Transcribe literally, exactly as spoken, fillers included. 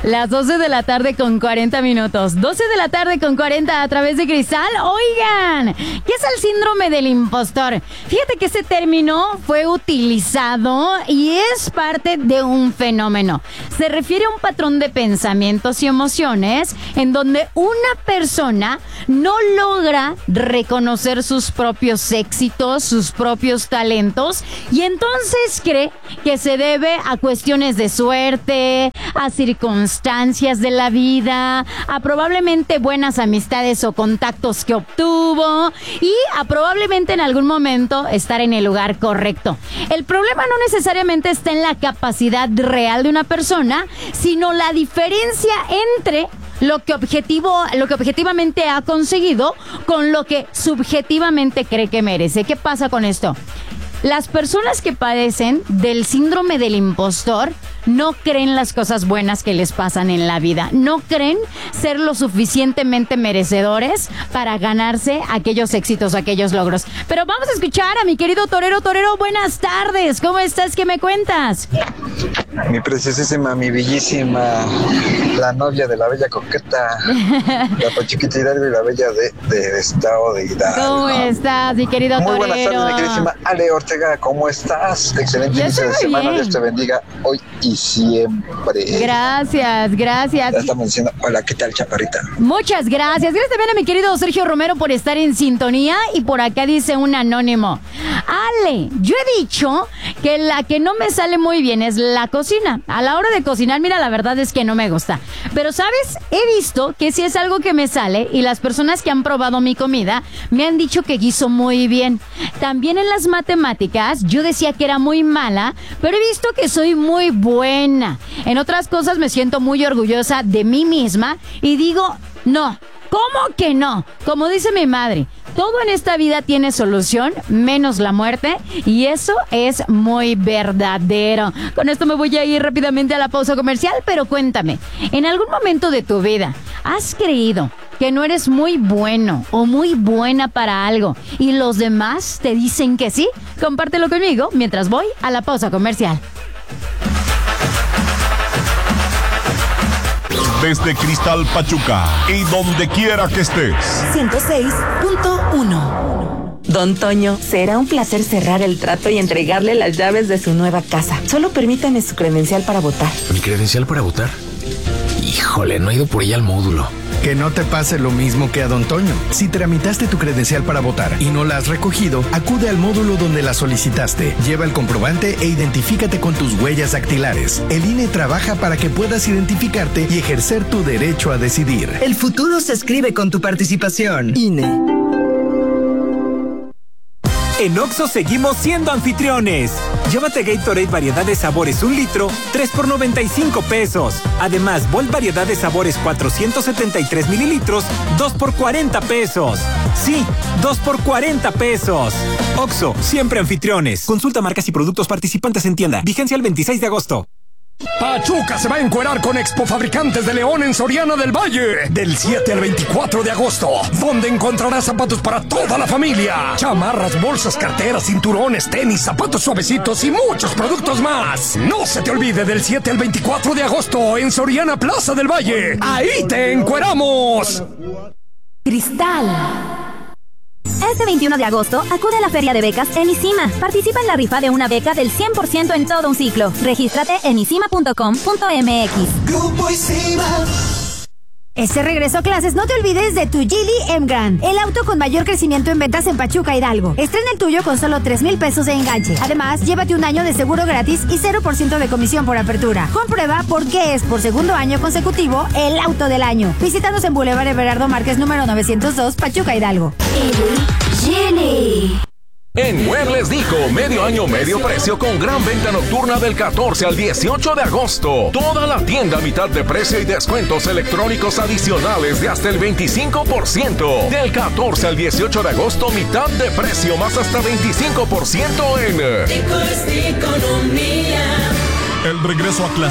Las doce de la tarde con cuarenta minutos. doce de la tarde con cuarenta a través de Cristal. Oigan, ¿qué es el síndrome del impostor? Fíjate que ese término fue utilizado y es parte de un fenómeno. Se refiere a un patrón de pensamientos y emociones en donde una persona no logra reconocer sus propios éxitos, sus propios talentos, y entonces cree que se debe a cuestiones de suerte, a circunstancias de la vida, a probablemente buenas amistades o contactos que obtuvo y a probablemente en algún momento estar en el lugar correcto. El problema no necesariamente está en la capacidad real de una persona, sino la diferencia entre lo que objetivo, lo que objetivamente ha conseguido con lo que subjetivamente cree que merece. ¿Qué pasa con esto? Las personas que padecen del síndrome del impostor no creen las cosas buenas que les pasan en la vida. No creen ser lo suficientemente merecedores para ganarse aquellos éxitos, aquellos logros. Pero vamos a escuchar a mi querido Torero. Torero, buenas tardes. ¿Cómo estás? ¿Qué me cuentas? Mi preciosísima, mi bellísima, la novia de la bella coqueta, la Pachuquita Hidalgo y la bella de, de Estado de Hidalgo. ¿Cómo estás, mi querido Muy Torero? buenas tardes, mi queridísima Ale Ortega. ¿Cómo estás? Excelente Yo inicio de estoy semana. bien. Dios te bendiga hoy y siempre. Gracias, gracias. Ya estamos diciendo, hola, ¿qué tal, chaparrita? Muchas gracias. Gracias también a mi querido Sergio Romero por estar en sintonía. Y por acá dice un anónimo: Ale, yo he dicho que la que no me sale muy bien es la cocina. A la hora de cocinar, mira, la verdad es que no me gusta. Pero, ¿sabes? He visto que si es algo que me sale y las personas que han probado mi comida me han dicho que guiso muy bien. También en las matemáticas yo decía que era muy mala, pero he visto que soy muy buena. En otras cosas me siento muy orgullosa de mí misma y digo, no. ¿Cómo que no? Como dice mi madre, todo en esta vida tiene solución, menos la muerte, y eso es muy verdadero. Con esto me voy a ir rápidamente a la pausa comercial, pero cuéntame, ¿en algún momento de tu vida has creído que no eres muy bueno o muy buena para algo y los demás te dicen que sí? Compártelo conmigo mientras voy a la pausa comercial. Desde Cristal Pachuca y donde quiera que estés. ciento seis punto uno. Don Toño, será un placer cerrar el trato y entregarle las llaves de su nueva casa. Solo permítame su credencial para votar. ¿Mi credencial para votar? Híjole, no he ido por ella al módulo. Que no te pase lo mismo que a Don Toño. Si tramitaste tu credencial para votar y no la has recogido, acude al módulo donde la solicitaste. Lleva el comprobante e identifícate con tus huellas dactilares. El I N E trabaja para que puedas identificarte y ejercer tu derecho a decidir. El futuro se escribe con tu participación. I N E. En Oxxo seguimos siendo anfitriones. Llévate Gatorade variedad de sabores un litro, tres por noventa y cinco pesos. Además, Volt variedad de sabores cuatrocientos setenta y tres mililitros, dos por cuarenta pesos. Sí, dos por cuarenta pesos. Oxxo, siempre anfitriones. Consulta marcas y productos participantes en tienda. Vigencia el veintiséis de agosto. Pachuca se va a encuerar con Expo Fabricantes de León en Soriana del Valle del siete al veinticuatro de agosto, donde encontrarás zapatos para toda la familia, chamarras, bolsas, carteras, cinturones, tenis, zapatos suavecitos y muchos productos más. No se te olvide, del siete al veinticuatro de agosto en Soriana Plaza del Valle. Ahí te encueramos. Cristal. Este veintiuno de agosto, acude a la Feria de Becas en ISIMA. Participa en la rifa de una beca del cien por ciento en todo un ciclo. Regístrate en isima punto com punto m x. Grupo ISIMA. Este regreso a clases, no te olvides de tu Geely M-Grand, el auto con mayor crecimiento en ventas en Pachuca Hidalgo. Estrena el tuyo con solo tres mil pesos de enganche. Además, llévate un año de seguro gratis y cero por ciento de comisión por apertura. Comprueba por qué es por segundo año consecutivo el auto del año. Visítanos en Boulevard Everardo Márquez número novecientos dos, Pachuca Hidalgo. Geely. En Muebles Dijo, medio año, medio precio con gran venta nocturna del catorce al dieciocho de agosto. Toda la tienda a mitad de precio y descuentos electrónicos adicionales de hasta el veinticinco por ciento. Del catorce al dieciocho de agosto, mitad de precio más hasta veinticinco por ciento en... Dijo es economía. El regreso a clase